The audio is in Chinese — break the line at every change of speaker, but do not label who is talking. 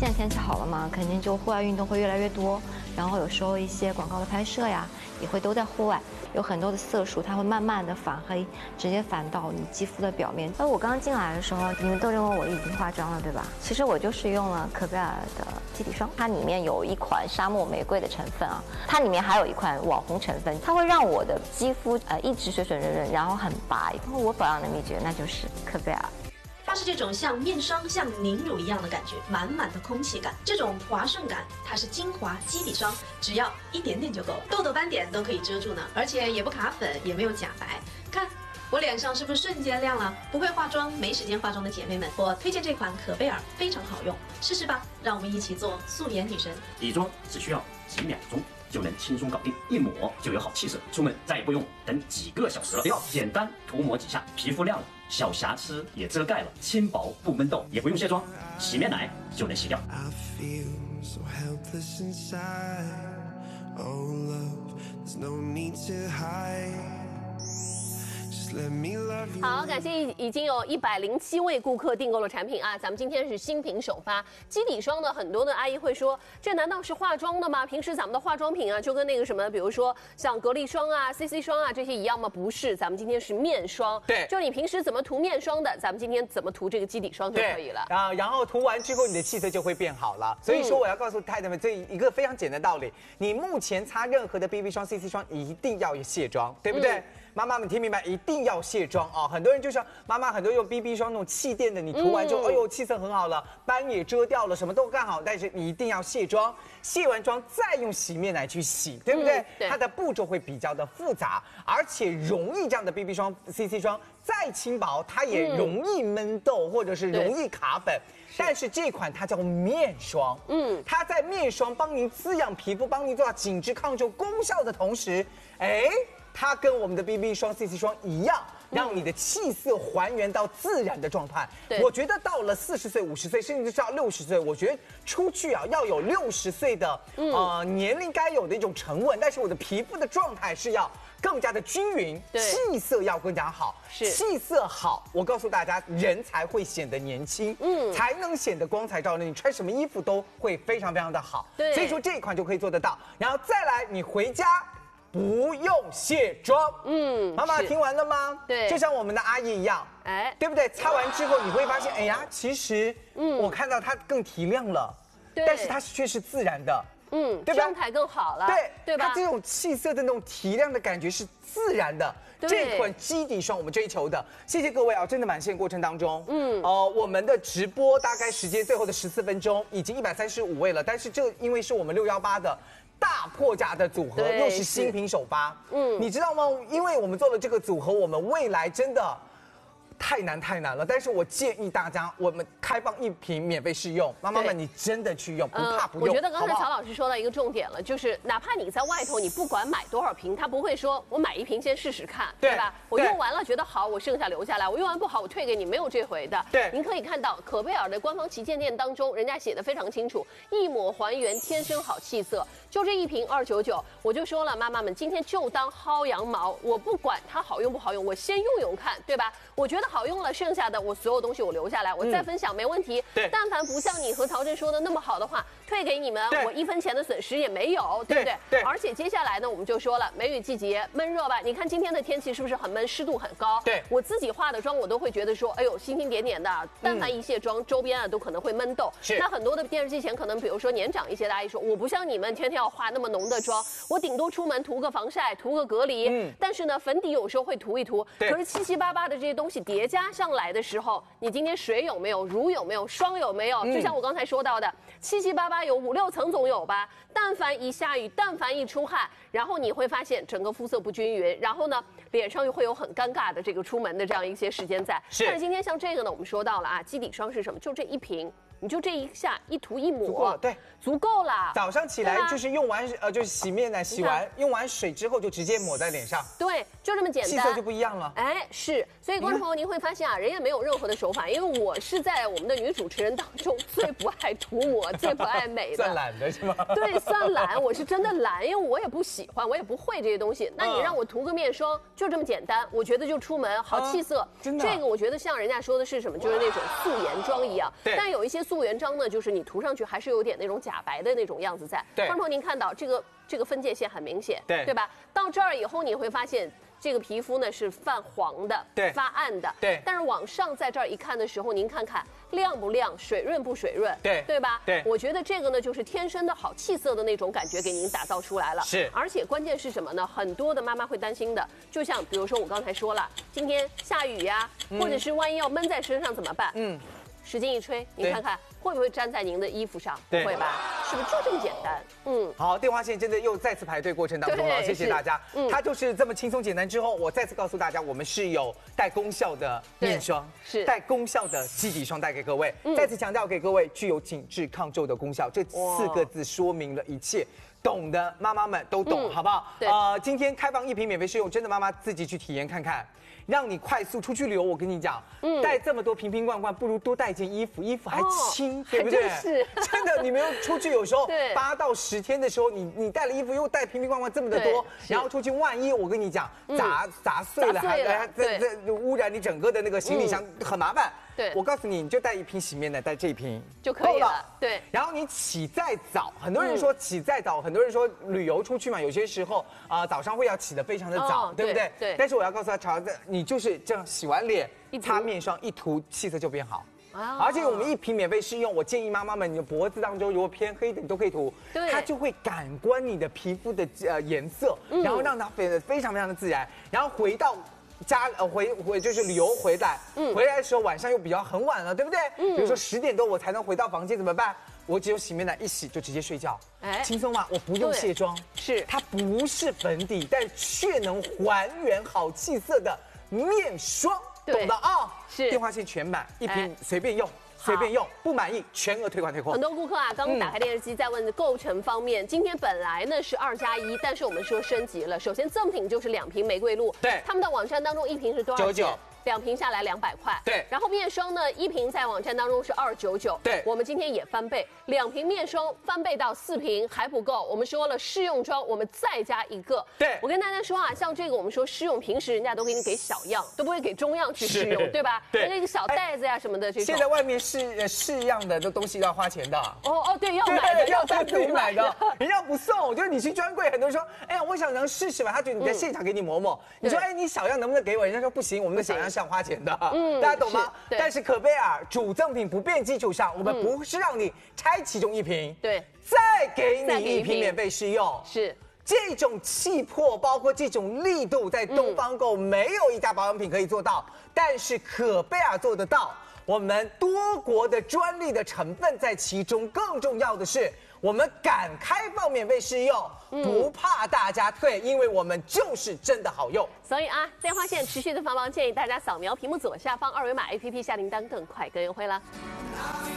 现在天气好了嘛，肯定就户外运动会越来越多，然后有时候一些广告的拍摄呀，也会都在户外，有很多的色素，它会慢慢的反黑，直接反到你肌肤的表面。我刚刚进来的时候，你们都认为我已经化妆了，对吧？其实我就是用了可贝尔的基底霜，它里面有一款沙漠玫瑰的成分啊，它里面还有一款网红成分，它会让我的肌肤一直水水润润，然后很白。然后我保养的秘诀那就是可贝尔。
它是这种像面霜、像凝乳一样的感觉，满满的空气感，这种滑顺感，它是精华基底霜，只要一点点就够了，痘痘斑点都可以遮住呢，而且也不卡粉，也没有假白。看我脸上是不是瞬间亮了？不会化妆、没时间化妆的姐妹们，我推荐这款可贝尔，非常好用，试试吧。让我们一起做素颜女神。
底妆只需要几秒钟就能轻松搞定，一抹就有好气色，出门再也不用等几个小时了。简单涂抹几下，皮肤亮了，小瑕疵也遮盖了，轻薄不闷痘，也不用卸妆，洗面奶就能洗掉。
好，感谢已经有107位顾客订购了产品啊！咱们今天是新品首发基底霜呢，很多的阿姨会说，这难道是化妆的吗？平时咱们的化妆品啊，就跟那个什么，比如说像格力霜啊、CC 霜啊这些一样吗？不是，咱们今天是面霜。
对，
就你平时怎么涂面霜的，咱们今天怎么涂这个基底霜就可以了
啊。然后涂完之后，你的气色就会变好了。所以说，我要告诉太太们这一个非常简单的道理：你目前擦任何的 BB 霜、CC 霜，一定要卸妆，对不对？妈妈们听明白，一定要卸妆啊！很多人就说，妈妈很多用 BB 霜那种气垫的，你涂完之后，哎呦，气色很好了，斑也遮掉了，什么都干好，但是你一定要卸妆，卸完妆再用洗面奶去洗，对不对？它的步骤会比较的复杂，而且容易这样的 BB 霜、CC 霜再轻薄，它也容易闷痘或者是容易卡粉。但是这款它叫面霜，它在面霜帮您滋养皮肤，帮您做到紧致抗皱功效的同时，它跟我们的 BB 霜、CC 霜一样，让你的气色还原到自然的状态。我觉得到了40岁、50岁，甚至是到60岁，我觉得出去啊要有60岁的年龄该有的一种沉稳，但是我的皮肤的状态是要更加的均匀，气色要更加好。气色好，我告诉大家，人才会显得年轻，才能显得光彩照人。你穿什么衣服都会非常非常的好。所以说这一款就可以做得到。然后再来，你回家不用卸妆。妈妈听完了吗？对，就像我们的阿姨一样，对不对？擦完之后你会发现，哎呀，其实我看到它更提亮了，但是它却是自然的。对吧？
状态更好了，对吧？
它这种气色的那种提亮的感觉是自然的。这款基底霜我们追求的，谢谢各位啊！真的满线过程当中，我们的直播大概时间最后的14分钟已经135位了，但是这因为是我们618的大破价的组合，又是新品首发，你知道吗？因为我们做了这个组合，我们未来真的太难了，但是我建议大家，我们开放1瓶免费试用，妈妈们你真的去用，不怕不用。
我觉得刚才曹老师说到一个重点了，就是哪怕你在外头，你不管买多少瓶，他不会说我买1瓶先试试看，对吧？我用完了觉得好，我剩下留下来；我用完不好，我退给你，没有这回的。对，您可以看到可贝尔的官方旗舰店当中，人家写的非常清楚，一抹还原天生好气色，就这1瓶299，我就说了，妈妈们今天就当薅羊毛，我不管它好用不好用，我先用用看，对吧？我觉得好用了，剩下的我所有东西我留下来，我再分享没问题。但凡不像你和曹震说的那么好的话，退给你们，我1分钱的损失也没有，对不对？对。而且接下来呢，我们就说了，梅雨季节闷热吧，你看今天的天气是不是很闷，湿度很高？对。我自己化的妆，我都会觉得说，哎呦，星星点点的，但凡一卸妆，周边啊都可能会闷痘。是。那很多的电视机前可能，比如说年长一些的阿姨说，我不像你们天天要化那么浓的妆，我顶多出门涂个防晒，涂个隔离。但是呢，粉底有时候会涂一涂。可是七七八八的这些东西叠加上来的时候，你今天水有没有，乳有没有，霜有没有？就像我刚才说到的，七七八八有5、6层总有吧。但凡一下雨，但凡一出汗，然后你会发现整个肤色不均匀，然后呢，脸上又会有很尴尬的这个出门的这样一些时间在。但是今天像这个呢，我们说到了啊，基底霜是什么？就这1瓶。你就这一下一涂一抹，足够了，对，足够了。
早上起来就是用完就是洗面奶，洗完用完水之后就直接抹在脸上，
对，就这么简单，
气色就不一样了。
是，所以观众朋友， 您会发现啊，人家没有任何的手法，因为我是在我们的女主持人当中最不爱涂抹、最不爱美的，
算懒的是吗？
对，算懒，我是真的懒，因为我也不喜欢，我也不会这些东西。那你让我涂个面霜，就这么简单，我觉得就出门好气色。
真的，
这个我觉得像人家说的是什么，就是那种素颜妆一样。
对。
但有一些素颜妆呢，就是你涂上去还是有点那种假白的那种样子在。
对。
观众朋友，您看到这个分界线很明显，
对
吧？到这儿以后你会发现。这个皮肤呢是泛黄的，
对，
发暗的，
对。
但是往上在这儿一看的时候，您看看亮不亮，水润不水润，对吧？
对，
我觉得这个呢就是天生的好气色的那种感觉给您打造出来了。
是，
而且关键是什么呢？很多的妈妈会担心的，就像比如说我刚才说了，今天下雨呀，或者是万一要闷在身上怎么办？使劲一吹，你看看会不会粘在您的衣服上？不会吧？是不是就这么简单？
好，电话线真的又再次排队过程当中了，谢谢大家。它就是这么轻松简单之后，我再次告诉大家，我们是有带功效的面霜，
是
带功效的基底霜带给各位。再次强调给各位，具有紧致抗皱的功效，这4个字说明了一切。懂的妈妈们都懂，好不好？
对。
今天开放1瓶免费试用，真的妈妈自己去体验看看。让你快速出去旅游，我跟你讲，带这么多瓶瓶罐罐，不如多带一件衣服，衣服还轻，对不对？
是，
真的，你们又出去，有时候8到10天的时候，你带了衣服又带瓶瓶罐罐这么的多，然后出去，万一我跟你讲砸碎了，还污染你整个的那个行李箱，很麻烦。
对，
我告诉你，你就带1瓶洗面奶，带这1瓶
就可以了。对，
然后你起再早，很多人说起再早，很多人说旅游出去嘛，有些时候早上会要起得非常的早，对不对？
对。
但是我要告诉他，乔子，你就是这样洗完脸，擦面霜一涂，气色就变好。而且我们1瓶免费试用，我建议妈妈们，你的脖子当中如果偏黑的，你都可以涂，它就会感官你的皮肤的颜色，然后让它非常的自然，然后回到。就是旅游回来，回来的时候晚上又比较很晚了，对不对？比如说10点多我才能回到房间，怎么办？我只有洗面奶一洗就直接睡觉，轻松嘛，我不用卸妆，
是
它不是粉底，但却能还原好气色的面霜，懂的啊？
是
电话线全满，1瓶随便用。随便用，不满意全额退款退货。
很多顾客啊，刚打开电视机在问构成方面，今天本来呢是2+1，但是我们说升级了。首先赠品就是2瓶玫瑰露，
对，
他们的网站当中1瓶是多少钱？2瓶下来200块，
对。
然后面霜呢，1瓶在网站当中是299，
对。
我们今天也翻倍，2瓶面霜翻倍到4瓶还不够。我们说了试用装，我们再加1个。
对。
我跟大家说啊，像这个我们说试用，平时人家都给你给小样，都不会给中样去试用，对吧？
对。
那个小袋子呀什么的这种。
现在外面试样的东西要花钱的。
对，要买的，
要自己买的，人家不送。就是你去专柜，很多人说，哎呀，我想能试试吧，他觉得你在现场给你磨磨。你说，哎，你小样能不能给我？人家说不行，我们的小样是要花钱的。大家懂吗？但是可贝尔主赠品不变基础上，我们不是让你拆其中1瓶，
对，
再给你1瓶免费试用。
是
这种气魄，包括这种力度，在东方购没有一家保养品可以做到，但是可贝尔做得到。我们多国的专利的成分在其中，更重要的是，我们敢开放免费试用，不怕大家退，因为我们就是真的好用。
所以啊，电话线持续的繁忙，建议大家扫描屏幕左下方2维码 APP 下订单，更快更优惠了。